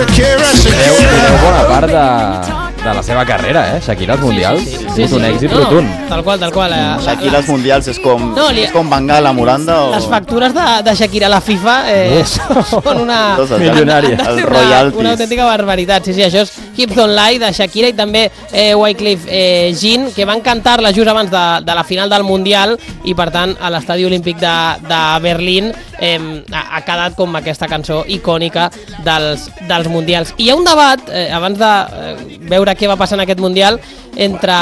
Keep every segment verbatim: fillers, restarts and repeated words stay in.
Shakira, Shakira. Bona part de, de la seva carrera, eh? Shakira als mundials. Sí, sí, Sí, sí, és sí, un sí. èxit No, no, rotund. tal qual, tal qual. Eh, Shakira als mundials és com, No, li- és com Bengala, Moranda o... Les factures de, de Shakira a la FIFA eh, són una... Totes, Milionàries. han de ser Els una, royalties. una autèntica barbaritat. Sí, sí, això és Hips Don't Lie de Shakira i també eh, Wyclef eh, Jean, que van cantar-la just abans de, de la final del Mundial i, per tant, a l'estadi olímpic de, de Berlín eh, ha, ha quedat com aquesta cançó icònica dels, dels Mundials. I hi ha un debat, eh, abans de eh, veure què va passar en aquest Mundial, entre...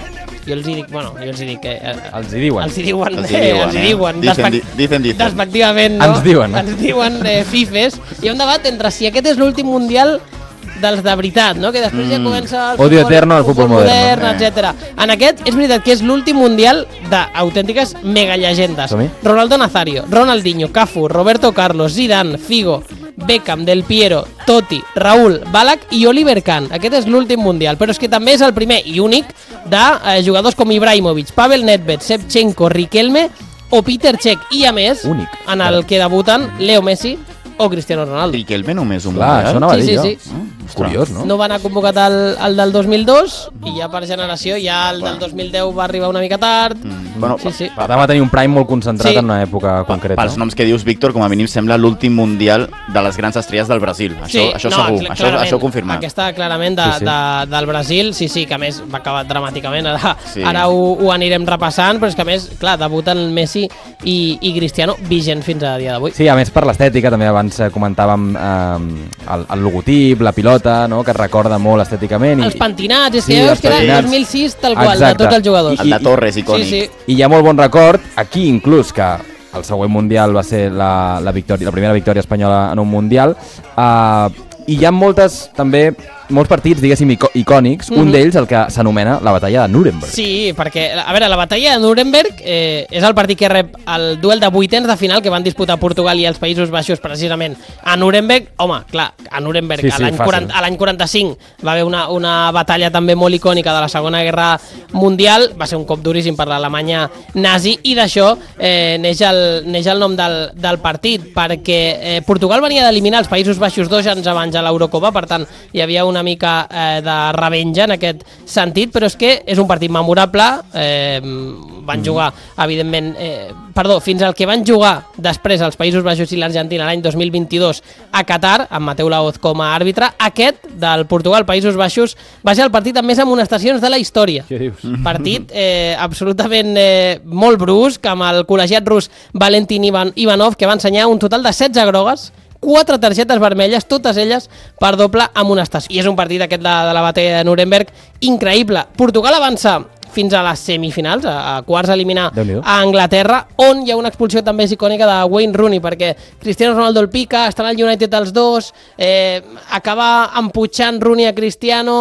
Jo els hi dic, bueno, jo els hi dic... Eh, Els hi diuen. Els hi diuen, Els hi eh, diuen, els hi eh? diuen. Dicen, despec- di- dicen, dicen. Despectivament, no? Ens diuen. Ens diuen eh, fifes. Hi ha un debat entre si aquest és l'últim Mundial dels de veritat, no? Que després mm. ja comença el Odio eterno al futbol modern, modern, etcètera. En aquest és veritat que és l'últim Mundial d'autèntiques megallegendes. Som-hi. Ronaldo Nazario, Ronaldinho, Cafu, Roberto Carlos, Zidane, Figo, Beckham, Del Piero, Totti, Raúl, Ballack i Oliver Kahn. Aquest és l'últim Mundial, però és que també és el primer i únic de eh, jugadors com Ibrahimovic, Pavel Nedved, Shevchenko, Riquelme o Peter Cech. I a més, Únic. en el que debuten Leo Messi o Cristiano Ronaldo. Riquelme només un Clar, això anava a Sí, dir sí, jo. sí. Curiós, no? No van anar convocat el, el del dos mil dos i ja per generació, ja el del dos mil deu va arribar una mica tard. Mm. Bueno, Sí, sí. Per tant, va tenir un prime molt concentrat Sí. en una època concreta. Pels noms que dius, Víctor, com a mínim sembla l'últim mundial de les grans estrelles del Brasil. Això, això no, segur, cl- això, clarament, això confirmat. Aquesta clarament de, Sí, sí, sí. sí. De, del Brasil, sí, sí, que a més va acabar dramàticament, ara, Sí. sí. ara ho, ho anirem repassant, però és que a més, clar, debuten Messi i, i Cristiano vigent fins a dia d'avui. Sí, a més per l'estètica, també abans eh, comentàvem eh, el, el logotip, la pilota, no? Que es recorda molt estèticament. Els pentinats, és que Sí, ja veus els que era pentinats. dos mil sis tal qual, Exacte. de tots els jugadors. El de Torres, icònic. Sí, sí. I hi ha molt bon record, aquí inclús, que el següent Mundial va ser la, la, victòria, la primera victòria espanyola en un Mundial, uh, i hi ha moltes, també, molts partits, diguéssim, ico icònics, Mhm. un d'ells el que s'anomena la batalla de Nuremberg. Sí, perquè, a veure, la batalla de Nuremberg eh, és el partit que rep el duel de vuitens de final que van disputar Portugal i els Països Baixos precisament a Nuremberg. Home, clar, a Nuremberg Sí, a sí, l'any fàcil. quaranta, a l'any quaranta-cinc va haver una, una batalla també molt icònica de la Segona Guerra Mundial, va ser un cop duríssim per l'Alemanya nazi i d'això eh, neix, el, neix el nom del, del partit, perquè eh, Portugal venia d'eliminar els Països Baixos dos anys abans a l'Eurocopa, per tant hi havia una mica eh, de revenja en aquest sentit, però és que és un partit memorable, eh, van jugar evidentment, eh, perdó, fins al que van jugar després els Països Baixos i l'Argentina l'any dos mil vint-i-dos a Qatar, amb Mateu Laoz com a àrbitre. Aquest del Portugal-Països Baixos va ser el partit amb més amonestacions de la història. Què dius? Partit eh, absolutament eh, molt brusc, amb el col·legiat rus Valentin Ivan Ivanov, que va ensenyar un total de setze grogues, quatre targetes vermelles, totes elles per doble amonestació. I és un partit aquest de, de la batalla de Nuremberg increïble. Portugal avança fins a les semifinals, a, a quarts a eliminar Déu-n'hi-do. a Anglaterra, on hi ha una expulsió també és icònica de Wayne Rooney, perquè Cristiano Ronaldo el pica, estan al United els dos, eh, acaba emputxant Rooney a Cristiano,